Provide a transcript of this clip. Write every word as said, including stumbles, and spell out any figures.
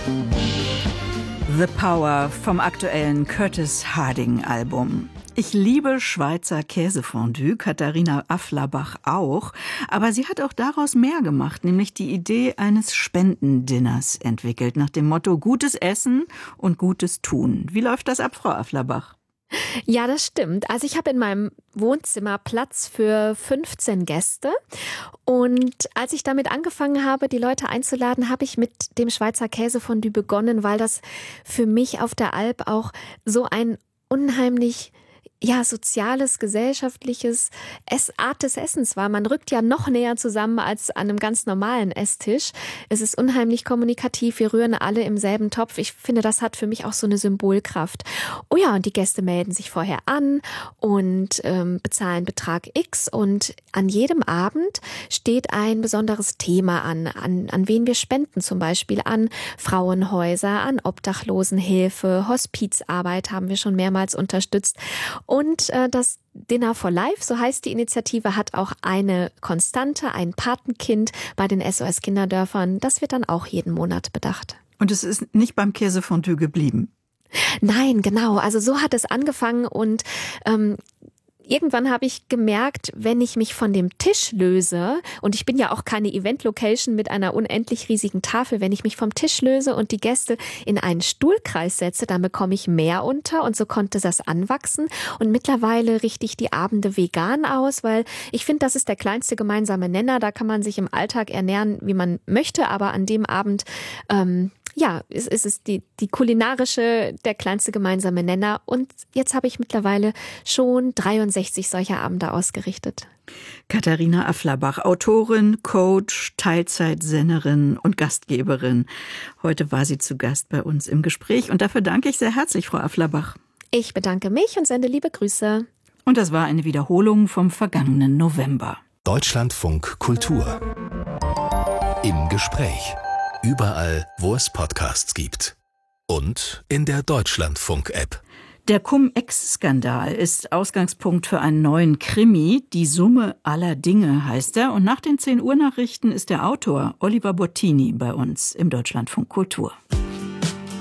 The Power vom aktuellen Curtis Harding-Album. Ich liebe Schweizer Käsefondue, Katharina Afflerbach auch. Aber sie hat auch daraus mehr gemacht, nämlich die Idee eines Spendendinners entwickelt, nach dem Motto Gutes Essen und Gutes Tun. Wie läuft das ab, Frau Afflerbach? Ja, das stimmt. Also ich habe in meinem Wohnzimmer Platz für fünfzehn Gäste. Und als ich damit angefangen habe, die Leute einzuladen, habe ich mit dem Schweizer Käsefondue begonnen, weil das für mich auf der Alp auch so ein unheimlich ja, soziales, gesellschaftliches Ess Art des Essens war. Man rückt ja noch näher zusammen als an einem ganz normalen Esstisch. Es ist unheimlich kommunikativ. Wir rühren alle im selben Topf. Ich finde, das hat für mich auch so eine Symbolkraft. Oh ja, und die Gäste melden sich vorher an und ähm, bezahlen Betrag X. Und an jedem Abend steht ein besonderes Thema an, an, an wen wir spenden, zum Beispiel an Frauenhäuser, an Obdachlosenhilfe, Hospizarbeit haben wir schon mehrmals unterstützt. Und äh, das Dinner for Life, so heißt die Initiative, hat auch eine Konstante, ein Patenkind bei den S O S-Kinderdörfern. Das wird dann auch jeden Monat bedacht. Und es ist nicht beim Käsefondue geblieben? Nein, genau. Also so hat es angefangen und ähm, irgendwann habe ich gemerkt, wenn ich mich von dem Tisch löse, und ich bin ja auch keine Event-Location mit einer unendlich riesigen Tafel, wenn ich mich vom Tisch löse und die Gäste in einen Stuhlkreis setze, dann bekomme ich mehr unter und so konnte das anwachsen. Und mittlerweile richte ich die Abende vegan aus, weil ich finde, das ist der kleinste gemeinsame Nenner. Da kann man sich im Alltag ernähren, wie man möchte, aber an dem Abend ähm, ja, es ist die, die kulinarische, der kleinste gemeinsame Nenner. Und jetzt habe ich mittlerweile schon dreiundsechzig solcher Abende ausgerichtet. Katharina Afflerbach, Autorin, Coach, Teilzeitsennerin und Gastgeberin. Heute war sie zu Gast bei uns im Gespräch und dafür danke ich sehr herzlich, Frau Afflerbach. Ich bedanke mich und sende liebe Grüße. Und das war eine Wiederholung vom vergangenen November. Deutschlandfunk Kultur. Im Gespräch. Überall, wo es Podcasts gibt. Und in der Deutschlandfunk-App. Der Cum-Ex-Skandal ist Ausgangspunkt für einen neuen Krimi. Die Summe aller Dinge heißt er. Und nach den zehn Uhr Nachrichten ist der Autor Oliver Bottini bei uns im Deutschlandfunk Kultur.